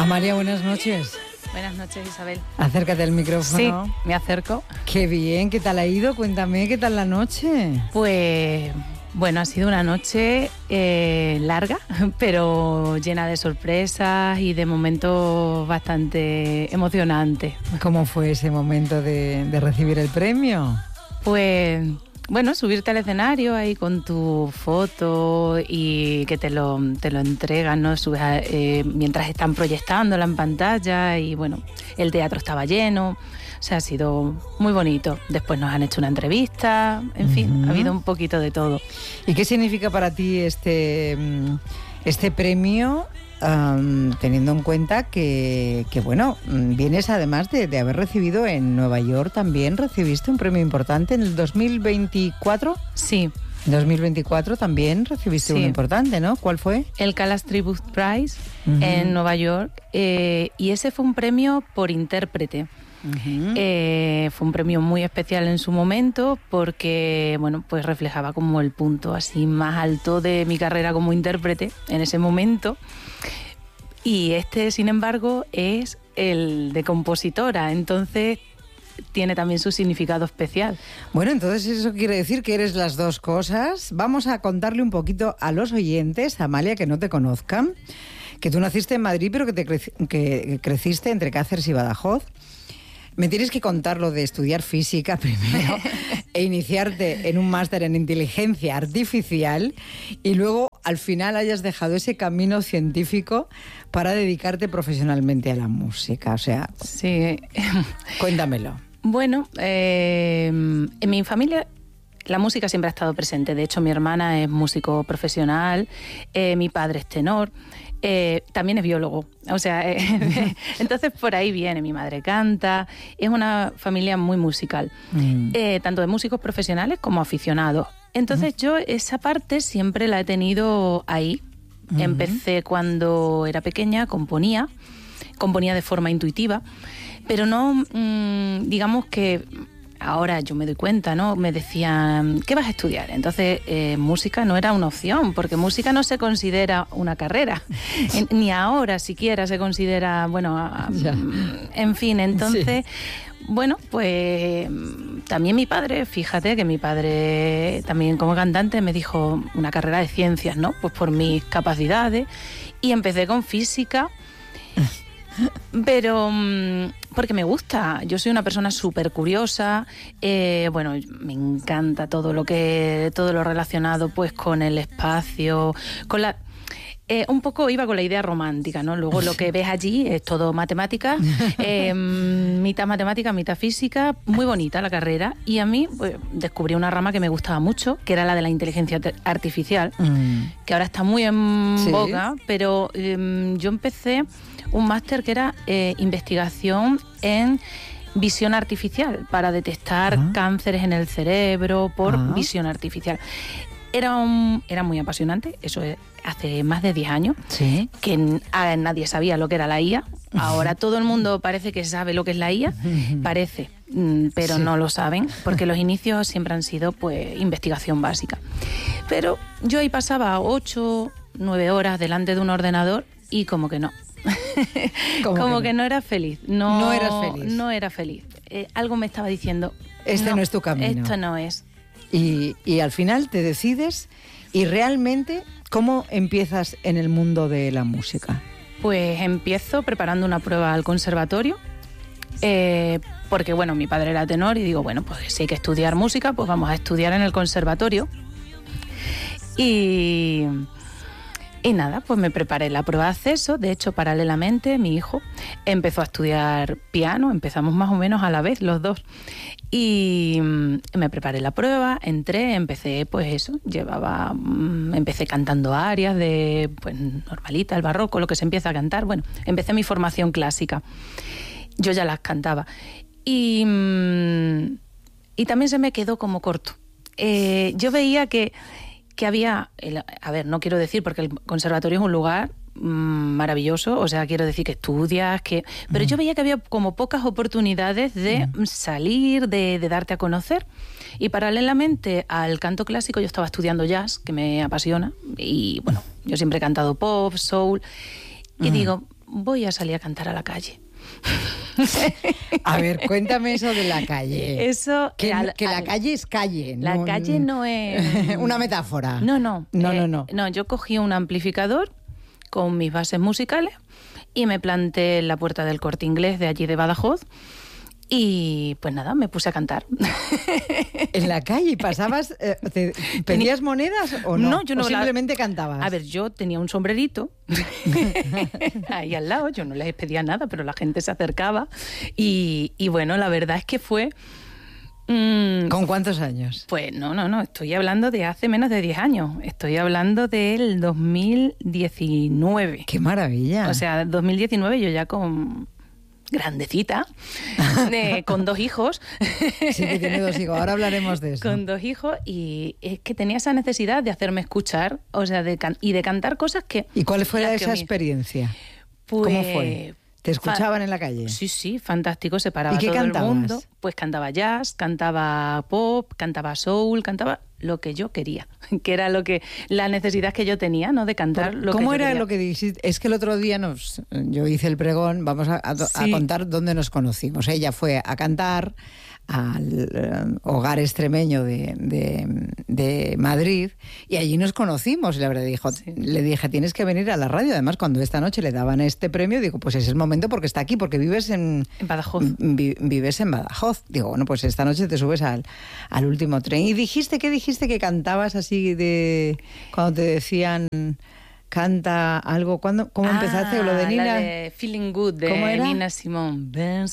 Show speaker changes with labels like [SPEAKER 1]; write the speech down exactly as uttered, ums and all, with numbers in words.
[SPEAKER 1] Amalia, buenas noches.
[SPEAKER 2] Buenas noches, Isabel.
[SPEAKER 1] Acércate al micrófono.
[SPEAKER 2] Sí, me acerco.
[SPEAKER 1] Qué bien, ¿qué tal ha ido? Cuéntame, ¿qué tal la noche?
[SPEAKER 2] Pues, bueno, ha sido una noche eh, larga, pero llena de sorpresas y de momentos bastante emocionantes.
[SPEAKER 1] ¿Cómo fue ese momento de, de recibir el premio?
[SPEAKER 2] Pues, bueno, subirte al escenario ahí con tu foto y que te lo, te lo entregan, ¿no? Subes a, eh, mientras están proyectándola en pantalla y, bueno, el teatro estaba lleno. O sea, ha sido muy bonito. Después nos han hecho una entrevista, en uh-huh. fin, ha habido un poquito de todo.
[SPEAKER 1] ¿Y qué significa para ti este, este premio, um, teniendo en cuenta que, que bueno, vienes además de, de haber recibido en Nueva York también, recibiste un premio importante en el dos mil veinticuatro?
[SPEAKER 2] Sí.
[SPEAKER 1] En dos mil veinticuatro también recibiste sí. uno importante, ¿no? ¿Cuál fue?
[SPEAKER 2] El Callas Tribute Prize uh-huh. en Nueva York, eh, y ese fue un premio por intérprete. Uh-huh. Eh, fue un premio muy especial en su momento porque, bueno, pues reflejaba como el punto así más alto de mi carrera como intérprete en ese momento. Y este, sin embargo, es el de compositora, entonces tiene también su significado especial.
[SPEAKER 1] Bueno, entonces eso quiere decir que eres las dos cosas. Vamos a contarle un poquito a los oyentes, Amalia, que no te conozcan, que tú naciste en Madrid, pero que, te cre- que creciste entre Cáceres y Badajoz. Me tienes que contar lo de estudiar física primero e iniciarte en un máster en inteligencia artificial y luego al final hayas dejado ese camino científico para dedicarte profesionalmente a la música. O sea,
[SPEAKER 2] sí.
[SPEAKER 1] Cuéntamelo.
[SPEAKER 2] Bueno, eh, en mi familia la música siempre ha estado presente. De hecho, mi hermana es músico profesional, eh, mi padre es tenor. Eh, también es biólogo, o sea, eh, entonces por ahí viene, mi madre canta, es una familia muy musical, mm. eh, tanto de músicos profesionales como aficionados. Entonces mm. yo esa parte siempre la he tenido ahí. Mm. Empecé cuando era pequeña, componía, componía de forma intuitiva, pero no, mmm, digamos que... Ahora yo me doy cuenta, ¿no? Me decían, ¿qué vas a estudiar? Entonces, eh, música no era una opción, porque música no se considera una carrera. En, ni ahora siquiera se considera, bueno, a, en fin, entonces... Sí. Bueno, pues también mi padre, fíjate que mi padre también como cantante me dijo una carrera de ciencias, ¿no? Pues por mis capacidades. Y empecé con física... Pero porque me gusta, yo soy una persona súper curiosa, eh, bueno, me encanta todo lo que todo lo relacionado pues con el espacio, con la eh, un poco iba con la idea romántica, ¿no? Luego lo que ves allí es todo matemática, eh, mitad matemática, mitad física, muy bonita la carrera, y a mí pues, descubrí una rama que me gustaba mucho, que era la de la inteligencia artificial, mm. que ahora está muy en ¿Sí? boga, pero eh, yo empecé un máster que era eh, investigación en visión artificial para detectar uh-huh. cánceres en el cerebro por uh-huh. visión artificial. Era, un, era muy apasionante, eso es hace más de diez años, ¿Sí? que n- a, nadie sabía lo que era la I A. Ahora uh-huh. todo el mundo parece que sabe lo que es la I A, uh-huh. parece, mm, pero sí. no lo saben, porque los inicios siempre han sido pues investigación básica. Pero yo ahí pasaba ocho, nueve horas delante de un ordenador y como que no. como que no? que no era feliz. No,
[SPEAKER 1] no eras feliz.
[SPEAKER 2] No era feliz. Eh, algo me estaba diciendo.
[SPEAKER 1] Este no, no es tu camino.
[SPEAKER 2] Esto no es.
[SPEAKER 1] Y, y al final te decides y realmente, ¿cómo empiezas en el mundo de la música?
[SPEAKER 2] Pues empiezo preparando una prueba al conservatorio. Eh, porque bueno, mi padre era tenor y digo, bueno, pues si hay que estudiar música, pues vamos a estudiar en el conservatorio. Y... Y nada, pues me preparé la prueba de acceso. De hecho, paralelamente, mi hijo empezó a estudiar piano. Empezamos más o menos a la vez, los dos. Y me preparé la prueba, entré, empecé, pues eso, llevaba... Empecé cantando arias de, pues, normalita, el barroco, lo que se empieza a cantar. Bueno, empecé mi formación clásica. Yo ya las cantaba. Y, y también se me quedó como corto. Eh, yo veía que... que había, el, a ver, no quiero decir, porque el conservatorio es un lugar mmm, maravilloso, o sea, quiero decir que estudias, que pero mm. yo veía que había como pocas oportunidades de mm. salir, de, de darte a conocer. Y paralelamente al canto clásico yo estaba estudiando jazz, que me apasiona, y bueno, yo siempre he cantado pop, soul, y
[SPEAKER 1] Mm.
[SPEAKER 2] digo, voy a salir a cantar a la calle.
[SPEAKER 1] A ver, cuéntame eso de la calle.
[SPEAKER 2] Eso...
[SPEAKER 1] Que,
[SPEAKER 2] al-
[SPEAKER 1] que la
[SPEAKER 2] al-
[SPEAKER 1] calle es calle.
[SPEAKER 2] La
[SPEAKER 1] no,
[SPEAKER 2] calle no es...
[SPEAKER 1] Una metáfora.
[SPEAKER 2] No, no.
[SPEAKER 1] No,
[SPEAKER 2] eh,
[SPEAKER 1] no, no.
[SPEAKER 2] No, yo cogí un amplificador con mis bases musicales y me planté en la puerta del Corte Inglés de allí de Badajoz y pues nada, me puse a cantar.
[SPEAKER 1] En la calle pasabas, eh, te- ¿pedías monedas o no?
[SPEAKER 2] No, yo no
[SPEAKER 1] ¿O
[SPEAKER 2] la-
[SPEAKER 1] simplemente cantabas?
[SPEAKER 2] A ver, yo tenía un sombrerito ahí al lado, yo no les pedía nada, pero la gente se acercaba y, y bueno, la verdad es que fue... mm,
[SPEAKER 1] ¿Con cuántos años?
[SPEAKER 2] Pues no, no, no, estoy hablando de hace menos de diez años, estoy hablando del dos mil diecinueve.
[SPEAKER 1] ¡Qué maravilla!
[SPEAKER 2] O sea, dos mil diecinueve yo ya con grandecita, de- con dos hijos.
[SPEAKER 1] Sí, que tiene dos hijos. Ahora hablaremos de eso.
[SPEAKER 2] Con dos hijos y es que tenía esa necesidad de hacerme escuchar, o sea, de can- y de cantar cosas que...
[SPEAKER 1] ¿Y cuál fue
[SPEAKER 2] las que
[SPEAKER 1] esa
[SPEAKER 2] a mí-
[SPEAKER 1] experiencia?
[SPEAKER 2] Pues,
[SPEAKER 1] ¿Cómo fue? ¿Te escuchaban en la calle?
[SPEAKER 2] Sí, sí, fantástico, se paraba
[SPEAKER 1] ¿Y qué
[SPEAKER 2] todo
[SPEAKER 1] cantabas?
[SPEAKER 2] el mundo. Pues cantaba jazz, cantaba pop, cantaba soul, cantaba lo que yo quería, que era lo que la necesidad que yo tenía, ¿no? De cantar lo que
[SPEAKER 1] ¿Cómo
[SPEAKER 2] yo
[SPEAKER 1] era
[SPEAKER 2] quería.
[SPEAKER 1] lo que dijiste? Es que el otro día nos, yo hice el pregón, vamos a, a- a
[SPEAKER 2] Sí.
[SPEAKER 1] contar dónde nos conocimos. Ella fue a cantar al eh, hogar extremeño de, de, de Madrid y allí nos conocimos y la verdad dijo,
[SPEAKER 2] Sí.
[SPEAKER 1] le dije, tienes que venir a la radio. Además, cuando esta noche le daban este premio, digo, pues es el momento porque está aquí, porque vives en,
[SPEAKER 2] En Badajoz.
[SPEAKER 1] vi- vives en Badajoz. Digo, bueno, pues esta noche te subes al, al último tren. Y dijiste, ¿qué dijiste que cantabas así de cuando te decían canta algo? ¿Cuándo, ¿Cómo
[SPEAKER 2] Ah,
[SPEAKER 1] empezaste? Lo de Nina.
[SPEAKER 2] La de Feeling Good de
[SPEAKER 1] ¿Cómo era?
[SPEAKER 2] Nina Simone. Ben